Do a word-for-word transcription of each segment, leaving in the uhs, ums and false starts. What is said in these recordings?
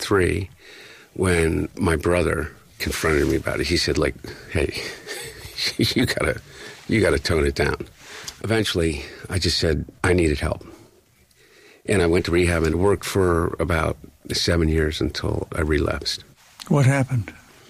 three when my brother confronted me about it. He said, like, hey, you gotta, you gotta tone it down. Eventually, I just said I needed help. And I went to rehab and worked for about seven years until I relapsed. What happened?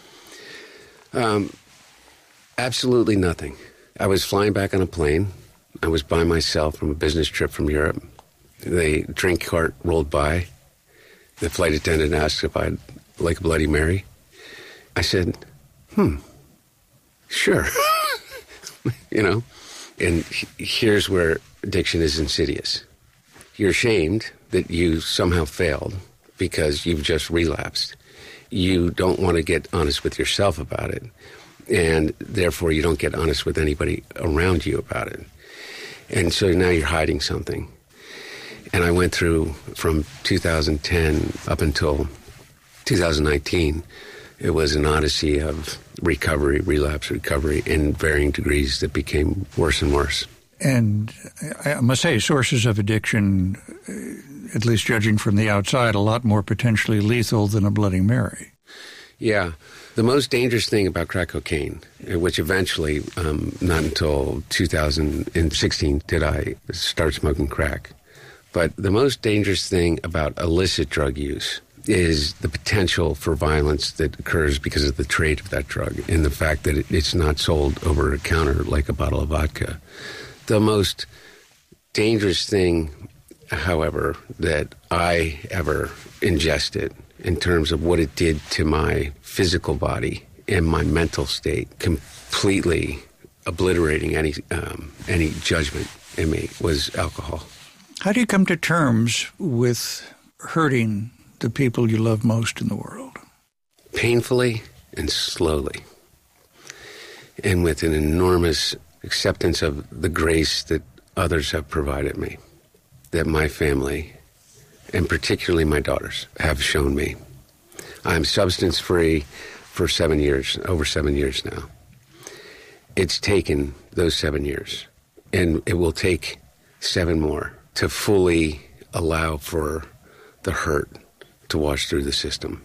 Um, absolutely nothing. I was flying back on a plane. I was by myself from a business trip from Europe. The drink cart rolled by. The flight attendant asked if I'd like a Bloody Mary. I said, hmm, sure. You know? And here's where addiction is insidious. You're ashamed that you somehow failed because you've just relapsed. You don't want to get honest with yourself about it, and therefore you don't get honest with anybody around you about it. And so now you're hiding something. And I went through from two thousand ten up until two thousand nineteen. It was an odyssey of recovery, relapse, recovery in varying degrees that became worse and worse. And I must say, sources of addiction, at least judging from the outside, a lot more potentially lethal than a Bloody Mary. Yeah. The most dangerous thing about crack cocaine, which eventually, um, not until two thousand sixteen did I start smoking crack, but the most dangerous thing about illicit drug use is the potential for violence that occurs because of the trade of that drug and the fact that it, it's not sold over a counter like a bottle of vodka. The most dangerous thing, however, that I ever ingested in terms of what it did to my physical body and my mental state, completely obliterating any um, any judgment in me, was alcohol. How do you come to terms with hurting the people you love most in the world? Painfully and slowly, and with an enormous acceptance of the grace that others have provided me, that my family, and particularly my daughters, have shown me. I'm substance-free for seven years, over seven years now. It's taken those seven years, and it will take seven more to fully allow for the hurt to wash through the system.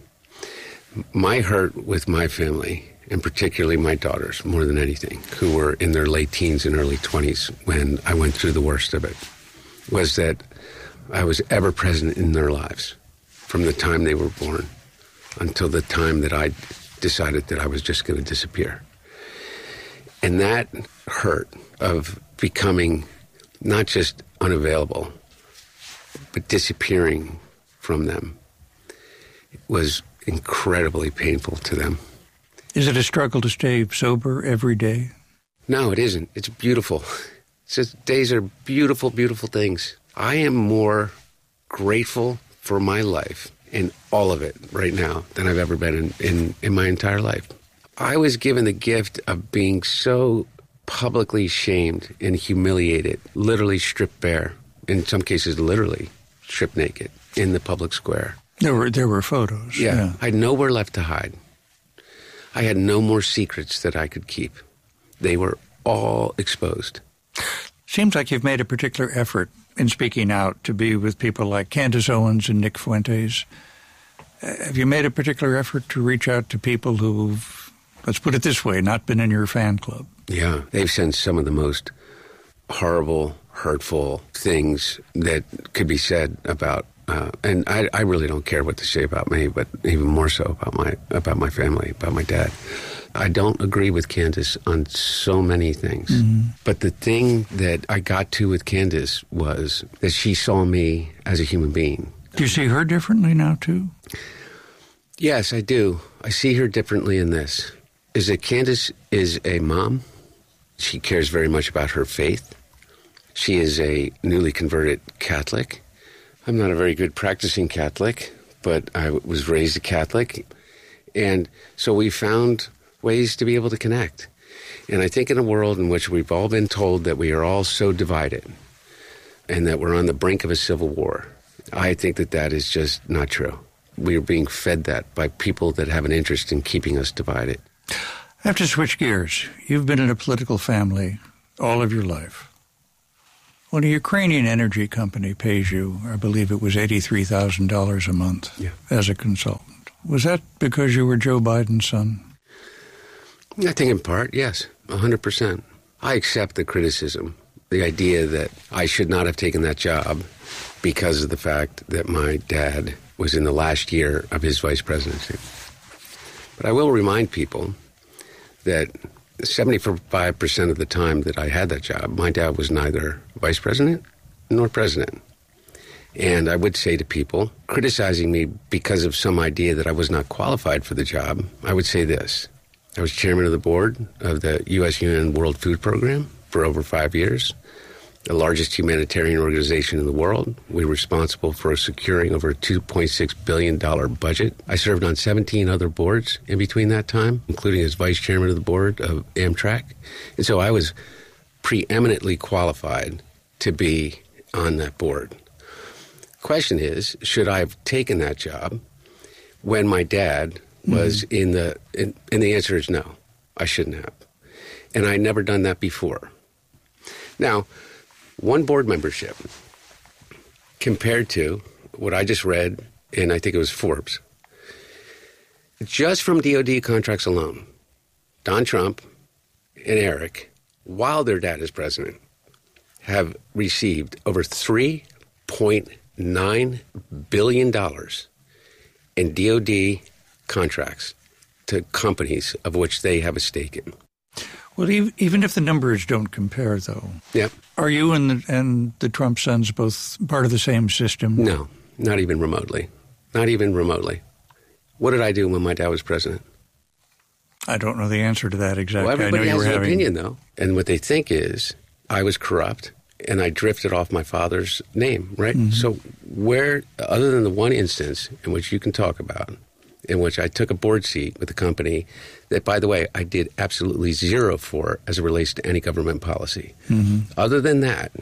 My hurt with my family, and particularly my daughters, more than anything, who were in their late teens and early twenties when I went through the worst of it, was that I was ever present in their lives from the time they were born until the time that I decided that I was just going to disappear. And that hurt of becoming not just unavailable, but disappearing from them was incredibly painful to them. Is it a struggle to stay sober every day? No, it isn't. It's beautiful. It's just, days are beautiful, beautiful things. I am more grateful for my life and all of it right now than I've ever been in, in, in my entire life. I was given the gift of being so publicly shamed and humiliated, literally stripped bare, in some cases literally stripped naked in the public square. There were there were photos. Yeah. yeah. I had nowhere left to hide. I had no more secrets that I could keep. They were all exposed. Seems like you've made a particular effort in speaking out to be with people like Candace Owens and Nick Fuentes. Uh, have you made a particular effort to reach out to people who've, let's put it this way, not been in your fan club? Yeah. They've sent some of the most horrible, hurtful things that could be said about Uh, and I, I really don't care what to say about me, but even more so about my about my family, about my dad. I don't agree with Candace on so many things. Mm-hmm. But the thing that I got to with Candace was that she saw me as a human being. Do you see her differently now, too? Yes, I do. I see her differently in this. Is that Candace is a mom. She cares very much about her faith. She is a newly converted Catholic. I'm not a very good practicing Catholic, but I was raised a Catholic. And so we found ways to be able to connect. And I think in a world in which we've all been told that we are all so divided and that we're on the brink of a civil war, I think that that is just not true. We are being fed that by people that have an interest in keeping us divided. I have to switch gears. You've been in a political family all of your life. When a Ukrainian energy company pays you, I believe it was eighty-three thousand dollars a month yeah. as a consultant, was that because you were Joe Biden's son? I think in part, yes, one hundred percent. I accept the criticism, the idea that I should not have taken that job because of the fact that my dad was in the last year of his vice presidency. But I will remind people that seventy-five percent of the time that I had that job, my dad was neither vice president nor president. And I would say to people criticizing me because of some idea that I was not qualified for the job, I would say this. I was chairman of the board of the U S U N World Food Program for over five years, the largest humanitarian organization in the world. We were responsible for securing over a two point six billion dollars budget. I served on seventeen other boards in between that time, including as vice chairman of the board of Amtrak. And so I was preeminently qualified to be on that board. Question is, should I have taken that job when my dad was mm-hmm. in the, in, and the answer is no, I shouldn't have. And I'd never done that before. Now, one board membership compared to what I just read, and I think it was Forbes, just from D O D contracts alone, Don Trump and Eric, while their dad is president, have received over three point nine billion dollars in D O D contracts to companies of which they have a stake in. Well, even if the numbers don't compare, though, yeah. Are you and the, and the Trump sons both part of the same system? No, not even remotely. Not even remotely. What did I do when my dad was president? I don't know the answer to that exactly. Well, everybody I know has you were an having... opinion, though. And what they think is I was corrupt and I drifted off my father's name, right? Mm-hmm. So where, other than the one instance in which you can talk about, in which I took a board seat with a company that, by the way, I did absolutely zero for as it relates to any government policy. Mm-hmm. Other than that,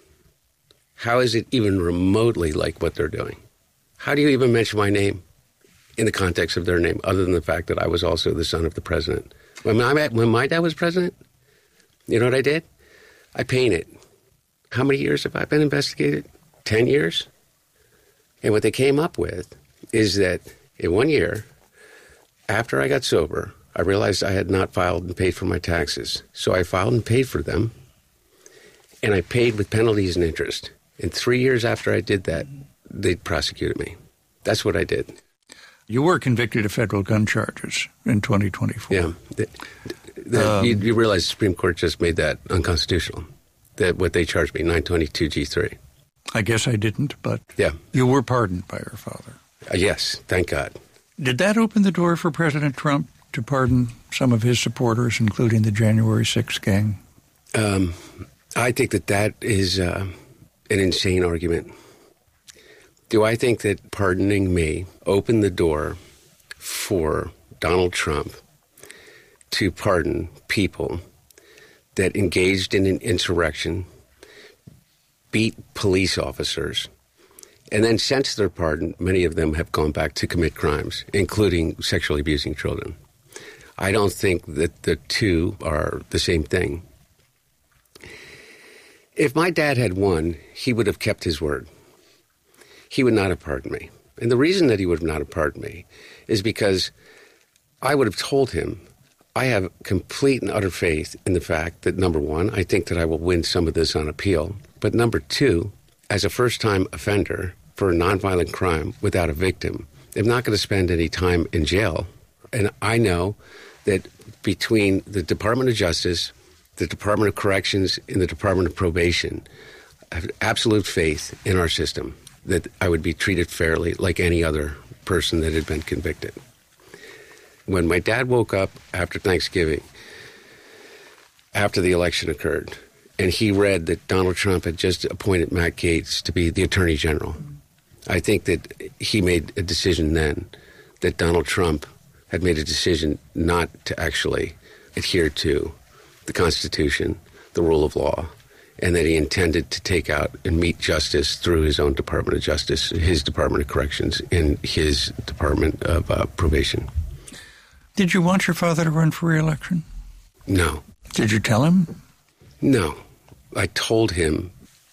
how is it even remotely like what they're doing? How do you even mention my name in the context of their name, other than the fact that I was also the son of the president? When, I, when my dad was president, you know what I did? I painted. How many years have I been investigated? Ten years? And what they came up with is that in one year, after I got sober, I realized I had not filed and paid for my taxes. So I filed and paid for them, and I paid with penalties and interest. And three years after I did that, they prosecuted me. That's what I did. You were convicted of federal gun charges in twenty twenty-four. Yeah. The, the, um, you, you realize the Supreme Court just made that unconstitutional, that what they charged me, nine twenty-two G three. I guess I didn't, but yeah. You were pardoned by your father. Uh, yes, thank God. Did that open the door for President Trump to pardon some of his supporters, including the January sixth gang? Um, I think that that is uh, an insane argument. Do I think that pardoning me opened the door for Donald Trump to pardon people that engaged in an insurrection, beat police officers, and then since their pardon, many of them have gone back to commit crimes, including sexually abusing children? I don't think that the two are the same thing. If my dad had won, he would have kept his word. He would not have pardoned me. And the reason that he would not have pardoned me is because I would have told him, I have complete and utter faith in the fact that, number one, I think that I will win some of this on appeal. But number two, as a first-time offender for a nonviolent crime without a victim, I'm not going to spend any time in jail. And I know that between the Department of Justice, the Department of Corrections, and the Department of Probation, I have absolute faith in our system that I would be treated fairly like any other person that had been convicted. When my dad woke up after Thanksgiving, after the election occurred, and he read that Donald Trump had just appointed Matt Gaetz to be the Attorney General, I think that he made a decision then that Donald Trump had made a decision not to actually adhere to the Constitution, the rule of law, and that he intended to take out and meet justice through his own Department of Justice, his Department of Corrections, and his Department of uh, Probation. Did you want your father to run for re-election? No. Did you tell him? No. I told him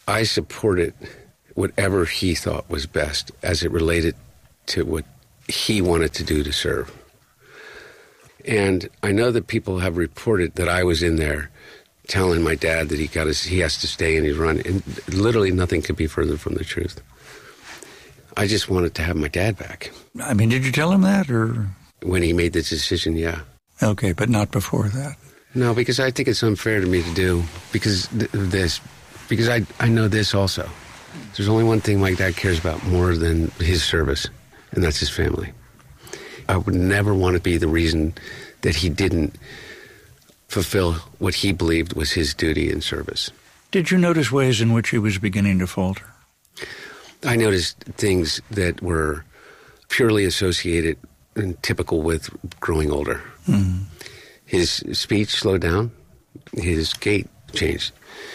I supported whatever he thought was best as it related to what he wanted to do to serve. And I know that people have reported that I was in there telling my dad that he got his, he has to stay and he's running. And literally nothing could be further from the truth. I just wanted to have my dad back. I mean, did you tell him that, or? When he made the decision, yeah. Okay, but not before that. No, because I think it's unfair to me to do because th- this, because I I know this also. There's only one thing my dad cares about more than his service, and that's his family. I would never want to be the reason that he didn't fulfill what he believed was his duty in service. Did you notice ways in which he was beginning to falter? I noticed things that were purely associated and typical with growing older. Mm-hmm. His speech slowed down. His gait changed.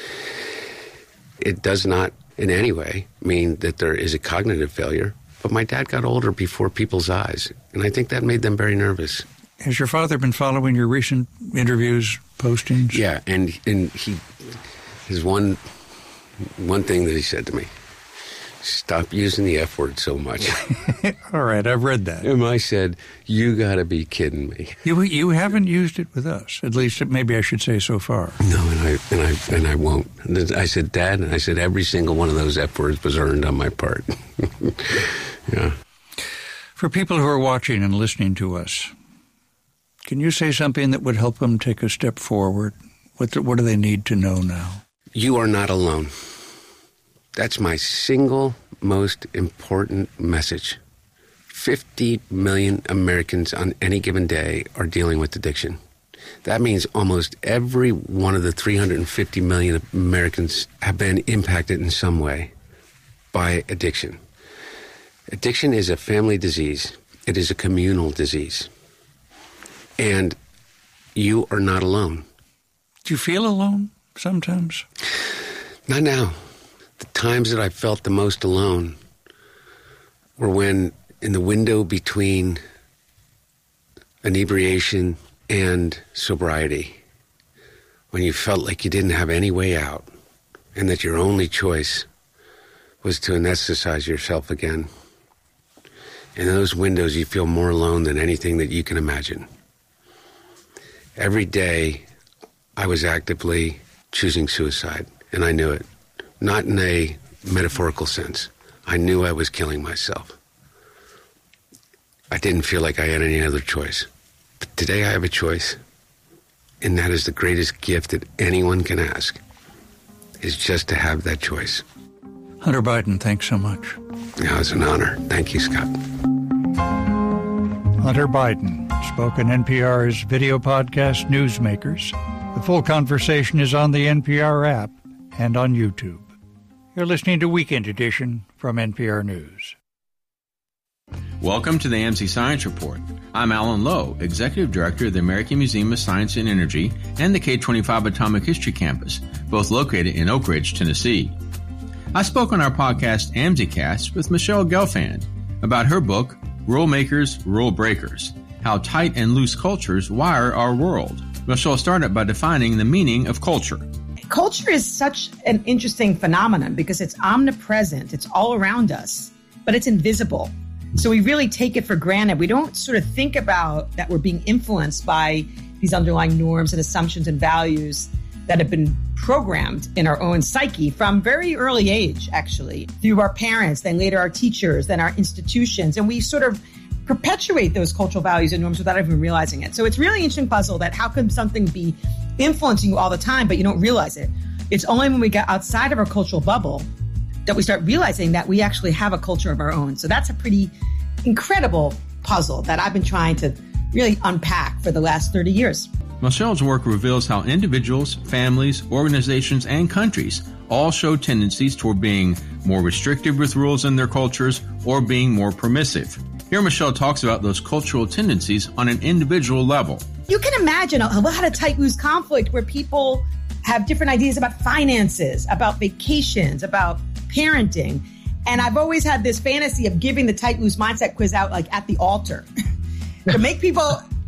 It does not in any way mean that there is a cognitive failure, but my dad got older before people's eyes, and I think that made them very nervous. Has your father been following your recent interviews, postings? Yeah, and and he his one one thing that he said to me: stop using the F word so much. All right, I've read that. And I said, you got to be kidding me. You you haven't used it with us, at least maybe I should say so far. No, and I and I and I won't. And I said, Dad, and I said every single one of those F words was earned on my part. Yeah. For people who are watching and listening to us, can you say something that would help them take a step forward? What the, what do they need to know now? You are not alone. That's my single most important message. fifty million Americans on any given day are dealing with addiction. That means almost every one of the three hundred fifty million Americans have been impacted in some way by addiction. Addiction is a family disease. It is a communal disease. And you are not alone. Do you feel alone sometimes? Not now. The times that I felt the most alone were when, in the window between inebriation and sobriety, when you felt like you didn't have any way out and that your only choice was to anesthetize yourself again. In those windows, you feel more alone than anything that you can imagine. Every day, I was actively choosing suicide, and I knew it. Not in a metaphorical sense. I knew I was killing myself. I didn't feel like I had any other choice. But today I have a choice, and that is the greatest gift that anyone can ask, is just to have that choice. Hunter Biden, thanks so much. Yeah, it's an honor. Thank you, Scott. Hunter Biden spoke in N P R's video podcast Newsmakers. The full conversation is on the N P R app and on YouTube. You're listening to Weekend Edition from N P R News. Welcome to the A M C Science Report. I'm Alan Lowe, Executive Director of the American Museum of Science and Energy and the K twenty-five Atomic History Campus, both located in Oak Ridge, Tennessee. I spoke on our podcast AMSIcast with Michelle Gelfand about her book, Rule Makers, Rule Breakers, How Tight and Loose Cultures Wire Our World. Michelle started by defining the meaning of culture. Culture is such an interesting phenomenon because it's omnipresent. It's all around us, but it's invisible. So we really take it for granted. We don't sort of think about that we're being influenced by these underlying norms and assumptions and values that have been programmed in our own psyche from very early age, actually, through our parents, then later our teachers, then our institutions. And we sort of perpetuate those cultural values and norms without even realizing it. So it's really an interesting puzzle that how can something be influencing you all the time, but you don't realize it? It's only when we get outside of our cultural bubble that we start realizing that we actually have a culture of our own. So that's a pretty incredible puzzle that I've been trying to really unpack for the last thirty years. Michelle's work reveals how individuals, families, organizations, and countries all show tendencies toward being more restrictive with rules in their cultures or being more permissive. Here, Michelle talks about those cultural tendencies on an individual level. You can imagine a, a lot of tight, loose conflict where people have different ideas about finances, about vacations, about parenting. And I've always had this fantasy of giving the tight, loose mindset quiz out like at the altar to make people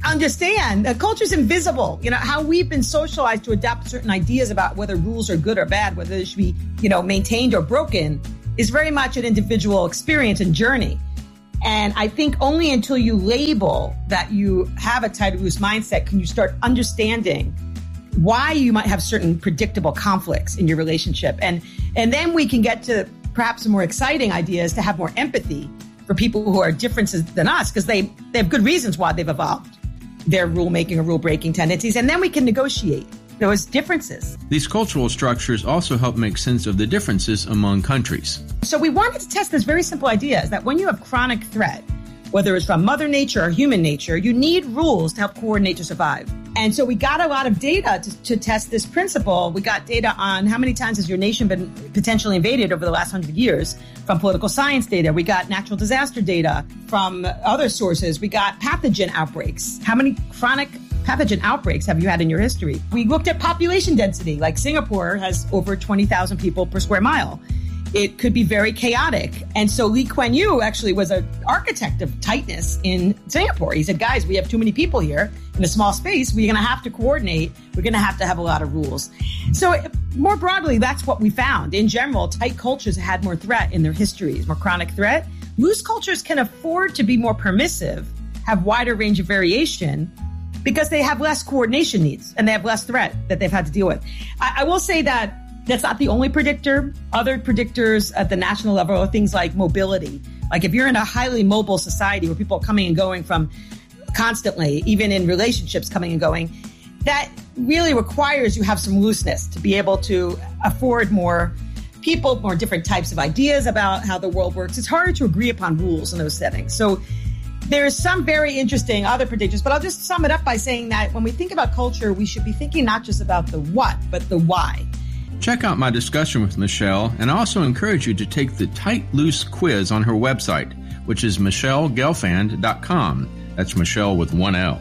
understand that culture's invisible. You know, how we've been socialized to adopt certain ideas about whether rules are good or bad, whether they should be, you know, maintained or broken, is very much an individual experience and journey. And I think only until you label that you have a tight, loose mindset can you start understanding why you might have certain predictable conflicts in your relationship. And, and then we can get to perhaps some more exciting ideas to have more empathy for people who are differences than us, because they, they have good reasons why they've evolved their rule-making or rule-breaking tendencies. And then we can negotiate those differences. These cultural structures also help make sense of the differences among countries. So we wanted to test this very simple idea, is that when you have chronic threat, whether it's from Mother Nature or human nature, you need rules to help coordinate to survive. And so we got a lot of data to, to test this principle. We got data on how many times has your nation been potentially invaded over the last hundred years from political science data. We got natural disaster data from other sources. We got pathogen outbreaks. How many chronic pathogen outbreaks have you had in your history? We looked at population density, like Singapore has over twenty thousand people per square mile. It could be very chaotic. And so Lee Kuan Yew actually was an architect of tightness in Singapore. He said, guys, we have too many people here in a small space. We're going to have to coordinate. We're going to have to have a lot of rules. So more broadly, that's what we found. In general, tight cultures had more threat in their histories, more chronic threat. Loose cultures can afford to be more permissive, have wider range of variation, because they have less coordination needs and they have less threat that they've had to deal with. I, I will say that that's not the only predictor. Other predictors at the national level are things like mobility. Like if you're in a highly mobile society where people are coming and going from constantly, even in relationships coming and going, that really requires you have some looseness to be able to afford more people, more different types of ideas about how the world works. It's harder to agree upon rules in those settings. So there's some very interesting other predictors, but I'll just sum it up by saying that when we think about culture, we should be thinking not just about the what, but the why. Check out my discussion with Michelle, and I also encourage you to take the Tight Loose quiz on her website, which is michelle gelfand dot com. That's Michelle with one L.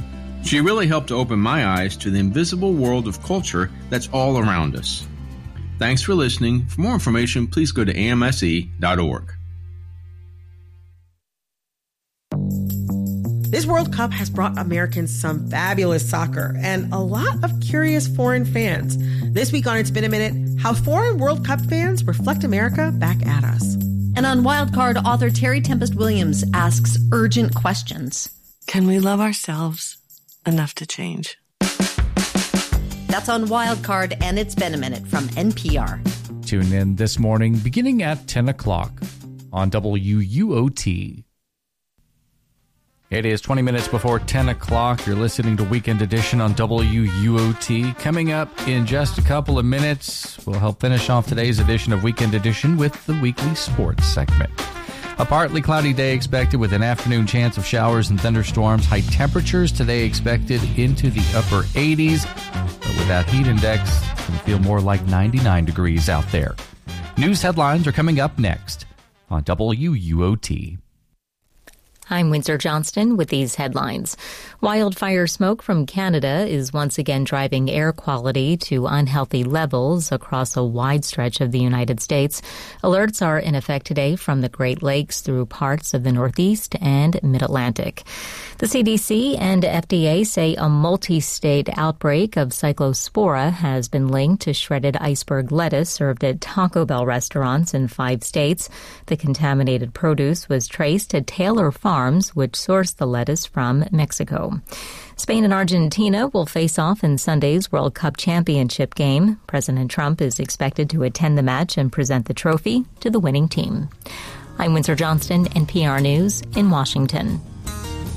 She really helped to open my eyes to the invisible world of culture that's all around us. Thanks for listening. For more information, please go to A M S E dot org. This World Cup has brought Americans some fabulous soccer and a lot of curious foreign fans. This week on It's Been a Minute, how foreign World Cup fans reflect America back at us. And on Wildcard, author Terry Tempest Williams asks urgent questions. Can we love ourselves enough to change? That's on Wildcard, and It's Been a Minute from N P R. Tune in this morning beginning at ten o'clock on W U O T. It is twenty minutes before ten o'clock. You're listening to Weekend Edition on W U O T. Coming up in just a couple of minutes, we'll help finish off today's edition of Weekend Edition with the weekly sports segment. A partly cloudy day expected with an afternoon chance of showers and thunderstorms. High temperatures today expected into the upper eighties. But with that heat index, it's going to feel more like ninety-nine degrees out there. News headlines are coming up next on W U O T. I'm Windsor Johnston with these headlines. Wildfire smoke from Canada is once again driving air quality to unhealthy levels across a wide stretch of the United States. Alerts are in effect today from the Great Lakes through parts of the Northeast and Mid-Atlantic. The C D C and F D A say a multi-state outbreak of cyclospora has been linked to shredded iceberg lettuce served at Taco Bell restaurants in five states. The contaminated produce was traced to Taylor Farms, which sourced the lettuce from Mexico. Spain and Argentina will face off in Sunday's World Cup Championship game. President Trump is expected to attend the match and present the trophy to the winning team. I'm Windsor Johnston, N P R News in Washington.